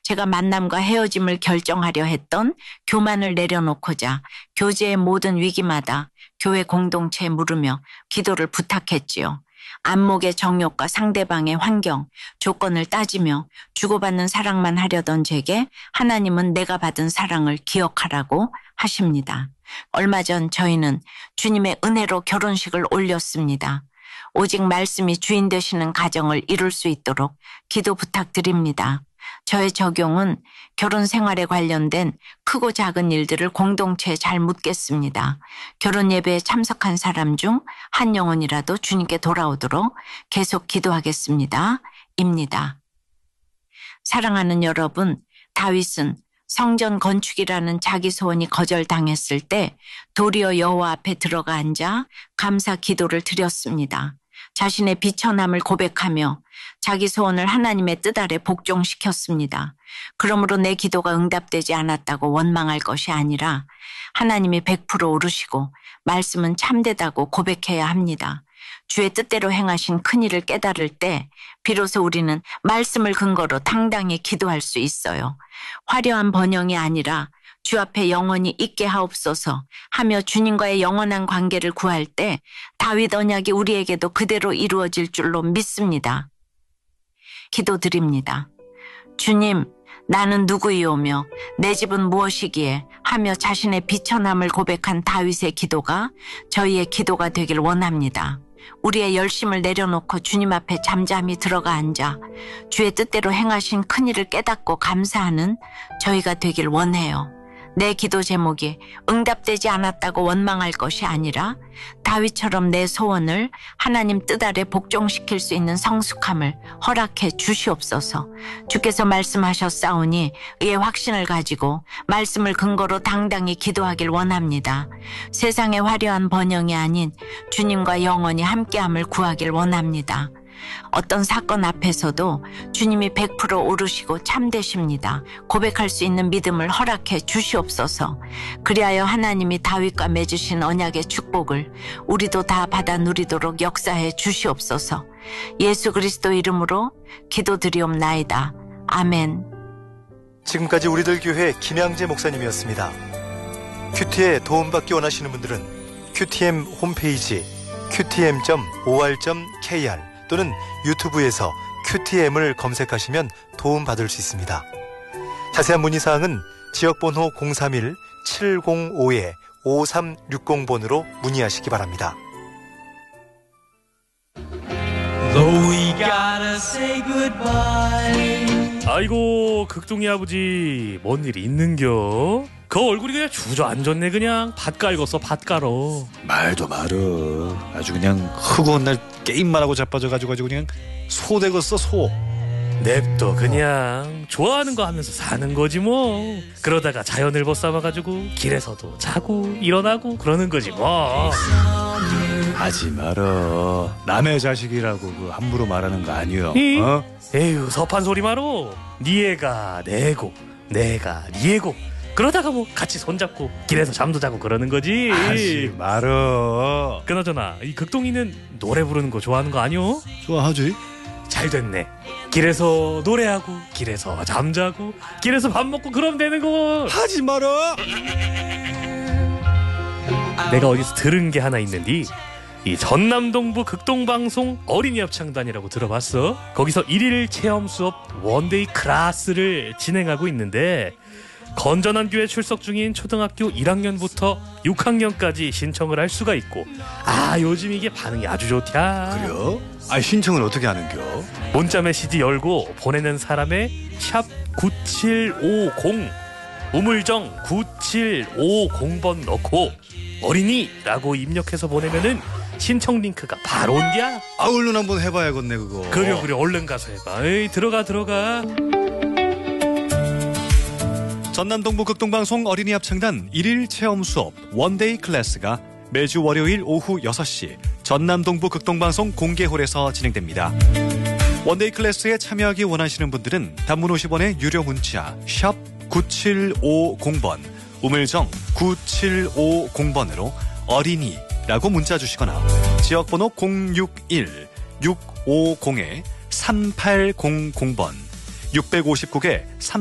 제가 만남과 헤어짐을 결정하려 했던 교만을 내려놓고자 교제의 모든 위기마다 교회 공동체에 물으며 기도를 부탁했지요. 안목의 정욕과 상대방의 환경, 조건을 따지며 주고받는 사랑만 하려던 제게 하나님은 내가 받은 사랑을 기억하라고 하십니다. 얼마 전 저희는 주님의 은혜로 결혼식을 올렸습니다. 오직 말씀이 주인 되시는 가정을 이룰 수 있도록 기도 부탁드립니다. 저의 적용은 결혼 생활에 관련된 크고 작은 일들을 공동체에 잘 묻겠습니다. 결혼 예배에 참석한 사람 중 한 영혼이라도 주님께 돌아오도록 계속 기도하겠습니다. 입니다. 사랑하는 여러분, 다윗은 성전 건축이라는 자기 소원이 거절당했을 때 도리어 여호와 앞에 들어가 앉아 감사 기도를 드렸습니다. 자신의 비천함을 고백하며 자기 소원을 하나님의 뜻 아래 복종시켰습니다. 그러므로 내 기도가 응답되지 않았다고 원망할 것이 아니라 하나님이 100% 오르시고 말씀은 참되다고 고백해야 합니다. 주의 뜻대로 행하신 큰일을 깨달을 때 비로소 우리는 말씀을 근거로 당당히 기도할 수 있어요. 화려한 번영이 아니라 주 앞에 영원히 있게 하옵소서 하며 주님과의 영원한 관계를 구할 때 다윗 언약이 우리에게도 그대로 이루어질 줄로 믿습니다. 기도드립니다. 주님, 나는 누구이오며 내 집은 무엇이기에 하며 자신의 비천함을 고백한 다윗의 기도가 저희의 기도가 되길 원합니다. 우리의 열심을 내려놓고 주님 앞에 잠잠히 들어가 앉아 주의 뜻대로 행하신 큰일을 깨닫고 감사하는 저희가 되길 원해요. 내 기도 제목이 응답되지 않았다고 원망할 것이 아니라 다윗처럼 내 소원을 하나님 뜻 아래 복종시킬 수 있는 성숙함을 허락해 주시옵소서. 주께서 말씀하셨사오니 이에 확신을 가지고 말씀을 근거로 당당히 기도하길 원합니다. 세상의 화려한 번영이 아닌 주님과 영원히 함께함을 구하길 원합니다. 어떤 사건 앞에서도 주님이 100% 오르시고 참되십니다. 고백할 수 있는 믿음을 허락해 주시옵소서. 그리하여 하나님이 다윗과 맺으신 언약의 축복을 우리도 다 받아 누리도록 역사해 주시옵소서. 예수 그리스도 이름으로 기도드리옵나이다. 아멘. 지금까지 우리들 교회 김양재 목사님이었습니다. 큐티에 도움받기 원하시는 분들은 QTM 홈페이지 qtm.or.kr 또는 유튜브에서 QTM을 검색하시면 도움받을 수 있습니다. 자세한 문의사항은 지역번호 031-705-5360번으로 문의하시기 바랍니다. 아이고 극동이 아버지 뭔 일이 있는겨? 그 얼굴이 그냥 주저앉았네. 그냥 밭 깔궜어. 밭 깔어. 말도 말어. 아주 그냥 흐고온 날 게임만 하고 자빠져가지고 그냥 소 되겠어. 소. 냅둬 그냥 좋아하는 거 하면서 사는 거지 뭐. 그러다가 자연을 벗삼아가지고 길에서도 자고 일어나고 그러는 거지 뭐. 하지 말어. 남의 자식이라고 그 함부로 말하는 거 아니여. 어? 에휴 섭한 소리 말어. 네 애가 내 애고 내가 네 애고 그러다가 뭐 같이 손잡고 길에서 잠도 자고 그러는 거지. 하지 말어. 그나저나 이 극동이는 노래 부르는 거 좋아하는 거 아니오? 좋아하지. 잘 됐네. 길에서 노래하고 길에서 잠자고 길에서 밥 먹고 그러면 되는 거. 하지 말어. 내가 어디서 들은 게 하나 있는데 이 전남동부 극동방송 어린이 합창단이라고 들어봤어? 거기서 1일 체험 수업 원데이 클래스를 진행하고 있는데 건전한 교회 출석 중인 초등학교 1학년부터 6학년까지 신청을 할 수가 있고 요즘 이게 반응이 아주 좋다. 그래요? 신청을 어떻게 하는겨? 문자 메시지 열고 보내는 사람의 샵 9750 우물정 9750번 넣고 어린이라고 입력해서 보내면은 신청 링크가 바로 온디야. 얼른 한번 해봐야겠네 그거. 그래 얼른 가서 해봐. 에이 들어가. 전남동부 극동방송 어린이 합창단 1일 체험 수업 원데이 클래스가 매주 월요일 오후 6시 전남동부 극동방송 공개홀에서 진행됩니다. 원데이 클래스에 참여하기 원하시는 분들은 단문 50원의 유료 문자 샵 9750번 우물정 9750번으로 어린이라고 문자 주시거나 지역번호 061-650-3800번 659개